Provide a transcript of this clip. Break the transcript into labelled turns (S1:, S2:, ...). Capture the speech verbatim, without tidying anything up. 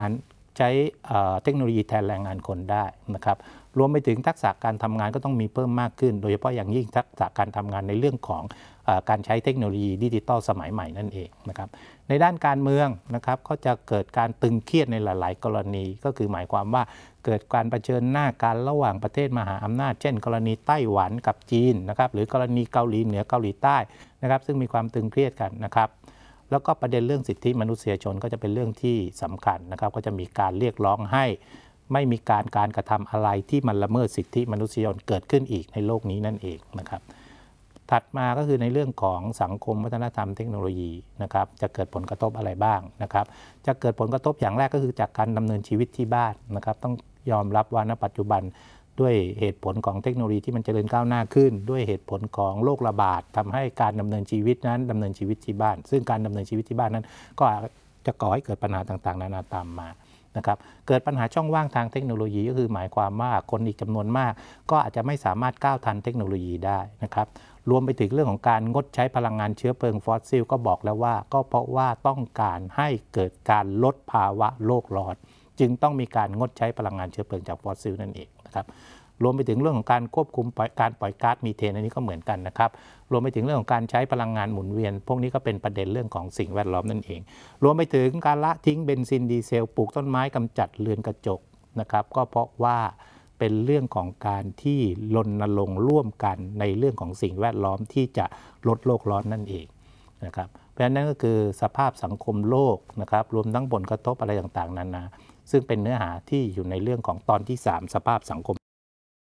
S1: ใช้เทคโนโลยีแทนแรงงานคนได้นะครับรวมไปถึงทักษะการทำงานก็ต้องมีเพิ่มมากขึ้นโดยเฉพาะอย่างยิ่งทักษะการทำงานในเรื่องของการใช้เทคโนโลยีดิจิทัลสมัยใหม่นั่นเองนะครับในด้านการเมืองนะครับก็จะเกิดการตึงเครียดในหลายๆกรณีก็คือหมายความว่าเกิดการเผชิญหน้ากันระหว่างประเทศมหาอำนาจเช่นกรณีไต้หวันกับจีนนะครับหรือกรณีเกาหลีเหนือเกาหลีใต้นะครับซึ่งมีความตึงเครียดกันนะครับแล้วก็ประเด็นเรื่องสิทธิมนุษยชนก็จะเป็นเรื่องที่สำคัญนะครับก็จะมีการเรียกร้องให้ไม่มีการการกระทำอะไรที่มันละเมิดสิทธิมนุษยชนเกิดขึ้นอีกในโลกนี้นั่นเองนะครับถัดมาก็คือในเรื่องของสังคมวัฒนธรรมเทคโนโลยีนะครับจะเกิดผลกระทบอะไรบ้างนะครับจะเกิดผลกระทบอย่างแรกก็คือจากการดำเนินชีวิตที่บ้านนะครับต้องยอมรับว่าณปัจจุบันด้วยเหตุผลของเทคโนโลยีที่มันเจริญก้าวหน้าขึ้นด้วยเหตุผลของโรคระบาดทำให้การดำเนินชีวิตนั้นดำเนินชีวิตที่บ้านซึ่งการดำเนินชีวิตที่บ้านนั้นก็จะก่อให้เกิดปัญหาต่างๆนานาตามมานะครับเกิดปัญหาช่องว่างทางเทคโนโลยีก็คือหมายความว่าคนอีกจำนวนมากก็อาจจะไม่สามารถก้าวทันเทคโนโลยีได้นะครับรวมไปถึงเรื่องของการงดใช้พลังงานเชื้อเพลิงฟอสซิลก็บอกแล้วว่าก็เพราะว่าต้องการให้เกิดการลดภาวะโลกร้อนจึงต้องมีการงดใช้พลังงานเชื้อเพลิงจากฟอสซิลนั่นเองนะครับรวมไปถึงเรื่องของการควบคุมการปล่อยก๊าซมีเทนอันนี้ก็เหมือนกันนะครับรวมไปถึงเรื่องของการใช้พลังงานหมุนเวียนพวกนี้ก็เป็นประเด็นเรื่องของสิ่งแวดล้อมนั่นเองรวมไปถึงการละทิ้งเบนซินดีเซลปลูกต้นไม้กำจัดเรือนกระจกนะครับก็เพราะว่าเป็นเรื่องของการที่รณรงค์ร่วมกันในเรื่องของสิ่งแวดล้อมที่จะลดโลกร้อนนั่นเองนะครับเพราะฉะนั้นนั่นก็คือสภาพสังคมโลกนะครับรวมทั้งผลกระทบอะไรต่างๆนานาซึ่งเป็นเนื้อหาที่อยู่ในเรื่องของตอนที่สามสภาพสังคม